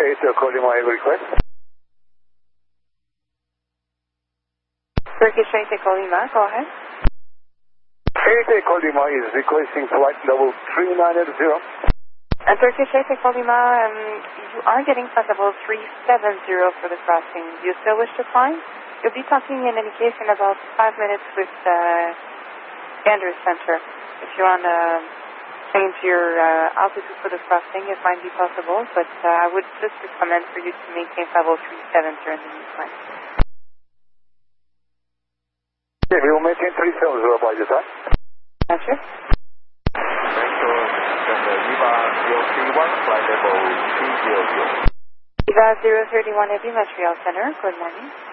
Echo Lima, have a request. Turkish Echo Lima, go ahead. Echo Lima is requesting flight level 3980. Turkish Echo Lima, you are getting flight level 370 for the crossing. Do you still wish to fly? You'll be talking in indication about 5 minutes with Andrews Center. If you want to change your altitude for the crossing, it might be possible, but I would just recommend for you to maintain level 370 in the meantime. Okay, we will maintain 370 by the time. Roger. Lima 031, flight level 200. Eva 031 Heavy, Montreal Center. Good morning.